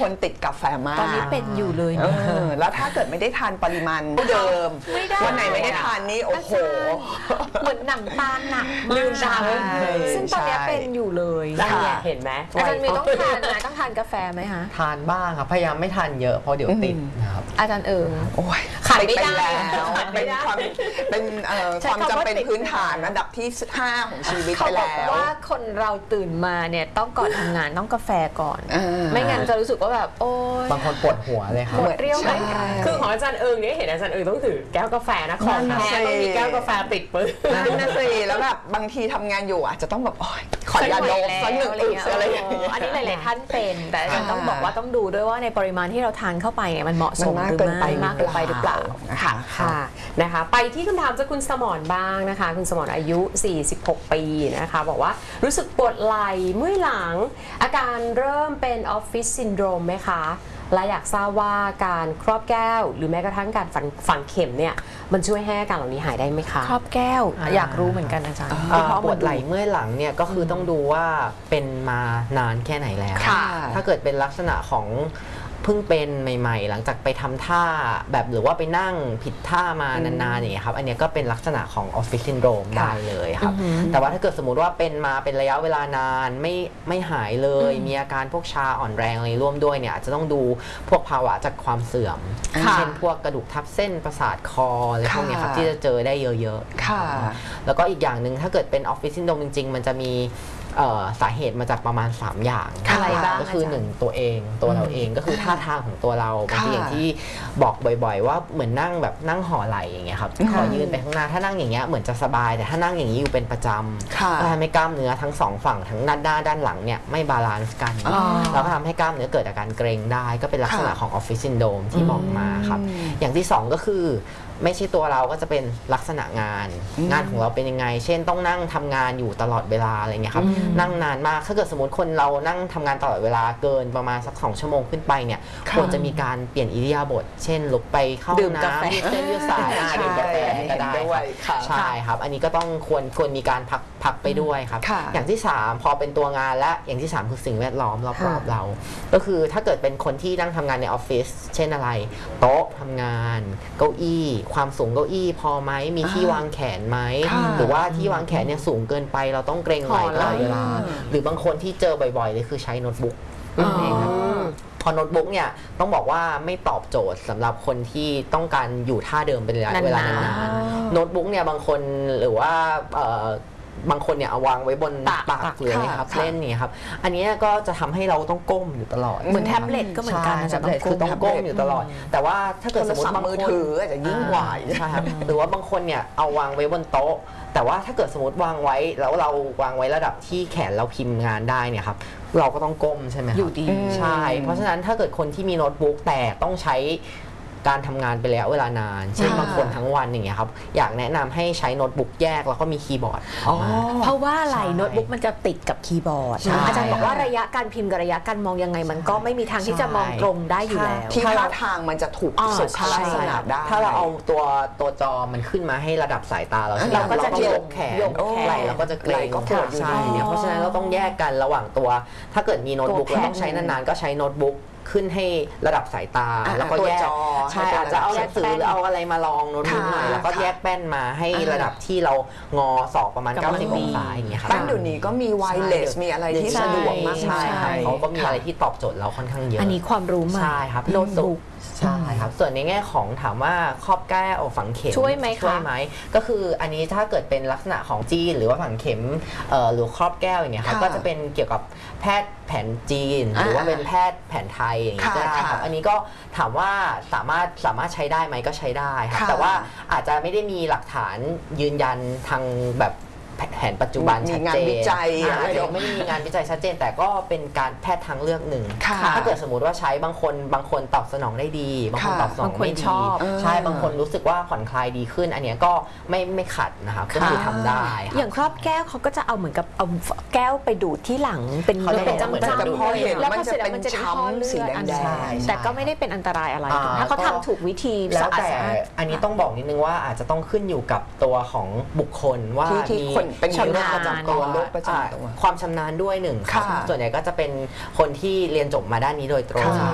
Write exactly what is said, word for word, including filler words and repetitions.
คนติดกาแฟมากตอนนี้เป็นอยู่เลยแล้วถ้าเกิดไม่ได้ทานปริมาณเดิมวันไหนไม่ได้ทานนี่โอ้โหเหมือนหนังตาหนักลืมตาซึ่งตอนนี้เป็นอยู่เลยเห็นไหมอาจารย์มีต้องทานไหมต้องทานกาแฟไหมคะทานบ้างครับพยายามไม่ทานเยอะเพราะเดี๋ยวติดนะครับอาจารย์เอิงโอ้ยขาดไม่ได้เป็นความเป็นความจำเป็นพื้นฐานระดับที่ห้าของชีวิตไปแล้วว่าคนเราตื่นมาเนี่ยต้องก่อนทำงานต้องกาแฟก่อนไม่งั้นจะรู้สึกว่าแบบโอ้ยบางคนปวดหัวเลยครับปวดเรี่ยวไหมคือของอาจารย์เอิงเนี่ยเห็นอาจารย์เอิงต้องถือแก้วกาแฟนะของแท้ต้องมีแก้วกาแฟติดปืนนั่นน่ะสิแล้วแบบบางทีทำงานอยู่อาจจะต้องแบบขอยาดมสักหนึ่งอึกอะไรอย่างเงี้ยอันนี้หลายๆท่านเป็นแต่อาจารย์ต้องบอกว่าต้องดูด้วยว่าในปริมาณที่เราทานเข้าไปเนี่ยมันเหมาะสมหรือไม่มากเกินไปหรือเปล่าค่ะค่ะนะคะไปที่คำถามจากคุณสมรบ้างนะคะคุณสมรอายุสี่สิบหกปีนะคะบอกว่ารู้สึกปวดไหล่เมื่อยหลังอาการเริ่มเป็นออฟฟิศซินโดรมไหมคะและอยากทราบว่าการครอบแก้วหรือแม้กระทั่งการฝังฝังเข็มเนี่ยมันช่วยให้อาการเหล่านี้หายได้ไหมคะครอบแก้วอยากรู้เหมือนกันอาจารย์ปวดไหล่เมื่อยหลังเนี่ยก็คือต้องดูว่าเป็นมานานแค่ไหนแล้วถ้าเกิดเป็นลักษณะของเพิ่งเป็นใหม่ๆหลังจากไปทำท่าแบบหรือว่าไปนั่งผิดท่ามานานๆอย่างเงี้ยครับอันนี้ก็เป็นลักษณะของออฟฟิศซินโดรมได้เลยครับแต่ว่าถ้าเกิดสมมุติว่าเป็นมาเป็นระยะเวลานานไม่ไม่หายเลยมีอาการพวกชาอ่อนแรงอะไรร่วมด้วยเนี่ยอาจจะต้องดูพวกภาวะจากความเสื่อมเช่นพวกกระดูกทับเส้นประสาทคออะไรพวกนี้ครับที่จะเจอได้เยอะๆแล้วก็อีกอย่างหนึ่งถ้าเกิดเป็นออฟฟิศซินโดรมจริงๆมันจะมีสาเหตุมาจากประมาณสามอย่างอะไรบ้างก็คือหนึ่งตัวเองตัวเราเองก็คือท่าทางของตัวเราบางทีอย่างที่บอกบ่อยๆว่าเหมือนนั่งแบบนั่งห่อไหล่อย่างเงี้ยครับขอยืนไปข้างหน้าถ้านั่งอย่างเงี้ยเหมือนจะสบายแต่ถ้านั่งอย่างนี้อยู่เป็นประจำก็ทำให้กล้ามเนื้อทั้งสองฝั่งทั้งด้านหน้าด้านหลังเนี่ยไม่บาลานซ์กันแล้วก็ทำให้กล้ามเนื้อเกิดอาการเกร็งได้ก็เป็นลักษณะของออฟฟิศซินโดรมที่บอกมาครับอย่างที่สองก็คือไม่ใช่ตัวเราก็จะเป็นลักษณะงานงานของเราเป็นยังไงเช่นต้องนั่งทำงานอยู่ตลอดเวลาอะไรเงี้ยครับนั่งนานมากถ้าเกิดสมมติคนเรานั่งทำงานตลอดเวลาเกินประมาณสักสองชั่วโมงขึ้นไปเนี่ยควรจะมีการเปลี่ยนอิริยาบถเช่นลุกไปเข้าน้ำยืดเส้นยืดสายดื่มกาแฟก็ได้ใช่ครับอันนี้ก็ต้องควรควรมีการพักพักไปด้วยครับอย่างที่สามพอเป็นตัวงานและอย่างที่สามคือสิ่งแวดล้อมรอบๆเราก็คือถ้าเกิดเป็นคนที่นั่งทำงานในออฟฟิศเช่นอะไรโต๊ะทำงานเก้าอี้ความสูงเก้าอี้พอไหมมีที่วางแขนไหมหรือว่าที่วางแขนเนี่ยสูงเกินไปเราต้องเกรงไหล่ตลอดเวลาหรือบางคนที่เจอบ่อยๆเลยคือใช้โน้ตบุ๊กเองครับพอโน้ตบุ๊กเนี่ยต้องบอกว่าไม่ตอบโจทย์สำหรับคนที่ต้องการอยู่ท่าเดิมเป็นระยะเวลานานๆโน้ตบุ๊กเนี่ยบางคนหรือว่าบางคนเนี่ยเอาวางไว้บนตักหรืออะไรครับเล่นเนี่ยครับอันนี้ก็จะทำให้เราต้องก้มอยู่ตลอดเหมือนแท็บเล็ตก็เหมือนกันแท็บเล็ตคือต้องก้มอยู่ตลอดแต่ว่าถ้าเกิดสมมติบางคนถืออาจจะยิ่งกว่าใช่ครับหรือว่าบางคนเนี่ยเอาวางไว้บนโต๊ะแต่ว่าถ้าเกิดสมมติวางไว้แล้วเราวางไว้ระดับที่แขนเราพิมพ์งานได้เนี่ยครับเราก็ต้องก้มใช่ไหมครับอยู่ดีใช่เพราะฉะนั้นถ้าเกิดคนที่มีโน้ตบุ๊กแต่ต้องใช้การทำงานไปแล้วเวลานานเช่นบางคนทั้งวันอย่างเงี้ยครับอยากแนะนำให้ใช้โน้ตบุ๊กแยกแล้วก็มีคีย์บอร์ดเพราะว่าอะไรโน้ตบุ๊กมันจะติดกับคีย์บอร์ดอาจารย์บอกว่าระยะการพิมพ์กับระยะการมองยังไงมันก็ไม่มีทางที่จะมองตรงได้อยู่แล้วที่ท่าทางมันจะถูกสุขลักษณะได้ถ้าเราเอาตัวตัวจอมันขึ้นมาให้ระดับสายตาเราเราก็จะยกแขนไหล่เราก็จะเกร็งก็ปวดอยู่ดีเพราะฉะนั้นเราต้องแยกกันระหว่างตัวถ้าเกิดมีโน้ตบุ๊กแล้วต้องใช้นานๆก็ใช้โน้ตบุ๊กขึ้นให้ระดับสายตาแล้วก็แยกใช่อาจจะเอาหนังสือหรือเอาอะไรมาลองโน้ตบุ๊กหน่อยแล้วก็แยกแป้นมาให้ระดับที่เรางอศอกประมาณเก้าสิบองศาอย่างเงี้ยครับแป้นเดี๋ยวนี้ก็มีไวเลสมีอะไรที่สะดวกมากใช่ครับเขาก็มีอะไรที่ตอบโจทย์เราค่อนข้างเยอะอันนี้ความรู้มาใช่ครับโน้ตบุ๊กใช่ครับส่วนในแง่ของถามว่าครอบแก้วฝังเข็มช่วยไหมคะช่วยไหมก็คืออันนี้ถ้าเกิดเป็นลักษณะของจีนหรือว่าฝังเข็มหรือครอบแก้วอย่างเงี้ยครับก็จะเป็นเกี่ยวกับแพทย์แผนจีนหรือว่าเป็นแพทย์แผนไทยอย่างนี้ก็ได้ครับอันนี้ก็ถามว่าสามารถสามารถใช้ได้ไหมก็ใช้ได้ครับแต่ว่าอาจจะไม่ได้มีหลักฐานยืนยันทางแบบแผนปัจจุบันชัดเจนวิจัยอาจจะไม่ได้มีงานวิจัยชัดเจนแต่ก็เป็นการแพทย์ทางเลือกหนึ่งถ้าเกิดสมมติว่าใช้บางคนบางคนตอบสนองได้ดีบางคนตอบสนองไม่ดีใช่บางคนรู้สึกว่าผ่อนคลายดีขึ้นอันนี้ก็ไม่ไม่ขัดนะครับก็คือทำได้อย่างครอบแก้วเขาก็จะเอาเหมือนกับเอาแก้วไปดูดที่หลังเป็นเป็นจังจังพอเห็นแล้วมันจะเป็นช้ำสีแดงแต่ก็ไม่ได้เป็นอันตรายอะไรถ้าเขาทำถูกวิธีแล้วแต่อันนี้ต้องบอกนิดนึงว่าอาจจะต้องขึ้นอยู่กับตัวของบุคคลว่ามีเป็นชำนาญประจำตัวความชำนาญด้วยหนึ่งครับส่วนใหญ่ก็จะเป็นคนที่เรียนจบมาด้านนี้โดยตรง